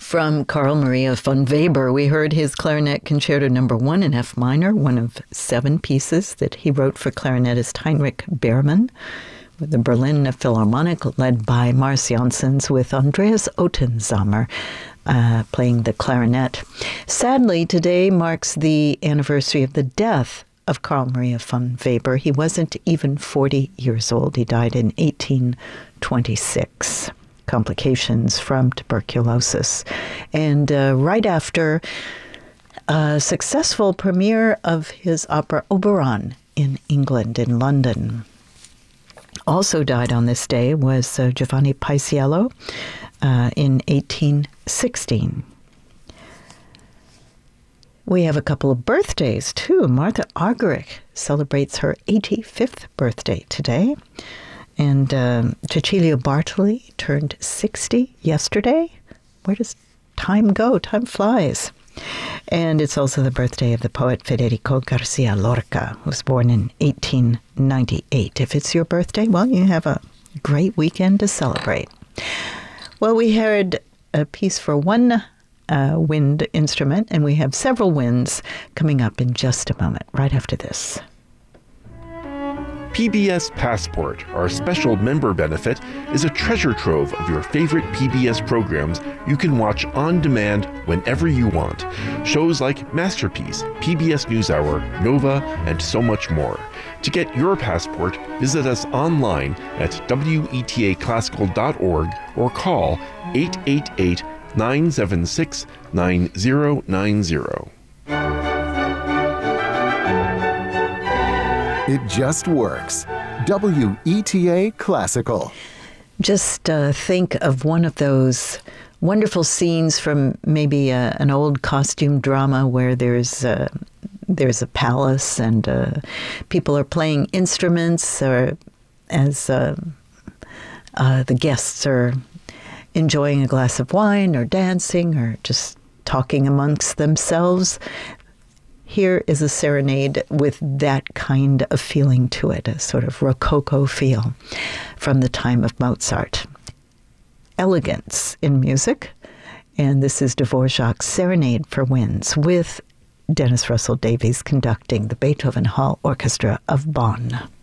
From Carl Maria von Weber, we heard his Clarinet Concerto No. 1 in F minor, one of 7 pieces that he wrote for clarinetist Heinrich Behrmann, with the Berlin Philharmonic led by Mars Janssens, with Andreas Ottensamer playing the clarinet. Sadly, today marks the anniversary of the death of Carl Maria von Weber. He wasn't even 40 years old. He died in 1826. Complications from tuberculosis. And right after a successful premiere of his opera Oberon in England, in London. Also died on this day was Giovanni Paisiello in 1816. We have a couple of birthdays, too. Martha Argerich celebrates her 85th birthday today. And Cecilia Bartoli turned 60 yesterday. Where does time go? Time flies. And it's also the birthday of the poet Federico Garcia Lorca, who was born in 1898. If it's your birthday, well, you have a great weekend to celebrate. Well, we heard a piece for one wind instrument, and we have several winds coming up in just a moment, right after this. PBS Passport, our special member benefit, is a treasure trove of your favorite PBS programs you can watch on demand whenever you want. Shows like Masterpiece, PBS NewsHour, Nova, and so much more. To get your passport, visit us online at wetaclassical.org or call 888-976-9090. It just works. WETA Classical. Just think of one of those wonderful scenes from maybe an old costume drama where there's a palace and people are playing instruments, or as the guests are enjoying a glass of wine or dancing or just talking amongst themselves. Here is a serenade with that kind of feeling to it, a sort of Rococo feel from the time of Mozart. Elegance in music, and this is Dvorak's Serenade for Winds with Dennis Russell Davies conducting the Beethoven Hall Orchestra of Bonn.